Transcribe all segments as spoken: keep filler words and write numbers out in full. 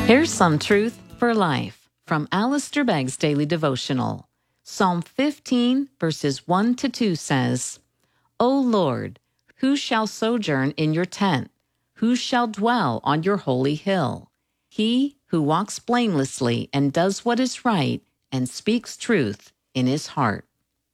Here's some truth for life from Alistair Begg's Daily Devotional. Psalm fifteen, verses one to two says, O Lord, who shall sojourn in your tent? Who shall dwell on your holy hill? He who walks blamelessly and does what is right and speaks truth in his heart.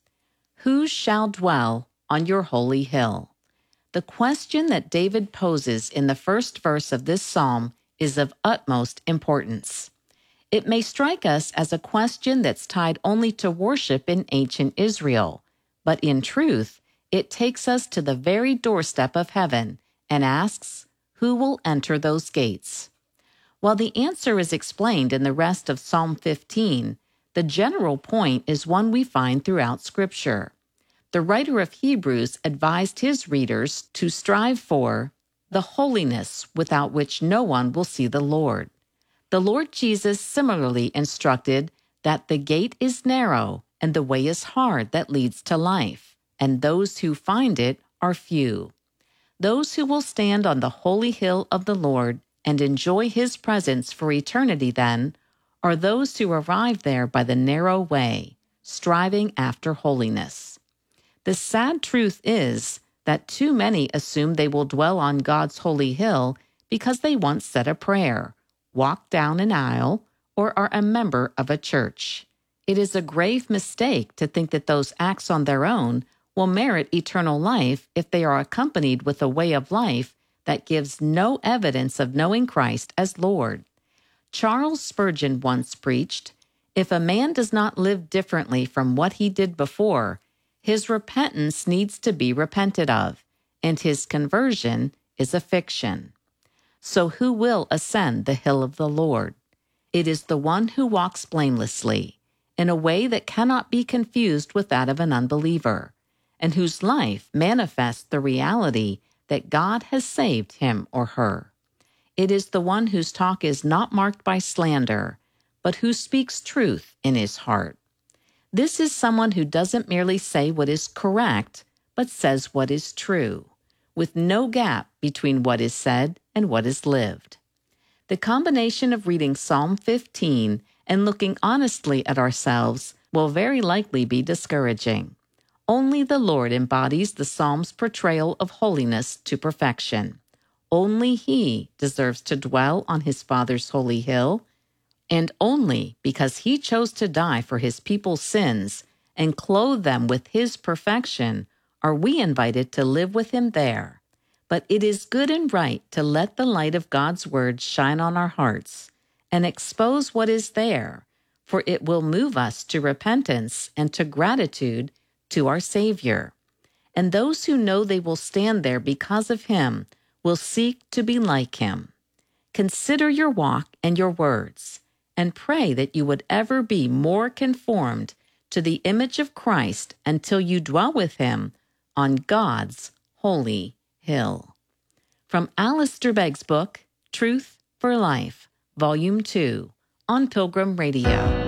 Who shall dwell on your holy hill? The question that David poses in the first verse of this psalm is of utmost importance. It may strike us as a question that's tied only to worship in ancient Israel, but in truth, it takes us to the very doorstep of heaven and asks, who will enter those gates? While the answer is explained in the rest of Psalm fifteen, the general point is one we find throughout Scripture. The writer of Hebrews advised his readers to strive for the holiness without which no one will see the Lord. The Lord Jesus similarly instructed that the gate is narrow and the way is hard that leads to life, and those who find it are few. Those who will stand on the holy hill of the Lord and enjoy His presence for eternity, then, are those who arrive there by the narrow way, striving after holiness. The sad truth is that too many assume they will dwell on God's holy hill because they once said a prayer, walked down an aisle, or are a member of a church. It is a grave mistake to think that those acts on their own will merit eternal life if they are accompanied with a way of life that gives no evidence of knowing Christ as Lord. Charles Spurgeon once preached, "If a man does not live differently from what he did before, his repentance needs to be repented of, and his conversion is a fiction." So who will ascend the hill of the Lord? It is the one who walks blamelessly, in a way that cannot be confused with that of an unbeliever, and whose life manifests the reality that God has saved him or her. It is the one whose talk is not marked by slander, but who speaks truth in his heart. This is someone who doesn't merely say what is correct, but says what is true, with no gap between what is said and what is lived. The combination of reading Psalm fifteen and looking honestly at ourselves will very likely be discouraging. Only the Lord embodies the Psalm's portrayal of holiness to perfection. Only He deserves to dwell on His Father's holy hill, and only because He chose to die for His people's sins and clothe them with His perfection are we invited to live with Him there. But it is good and right to let the light of God's Word shine on our hearts and expose what is there, for it will move us to repentance and to gratitude to our Savior. And those who know they will stand there because of Him will seek to be like Him. Consider your walk and your words, and pray that you would ever be more conformed to the image of Christ until you dwell with Him on God's holy hill. From Alistair Begg's book, Truth for Life, Volume two, on Pilgrim Radio.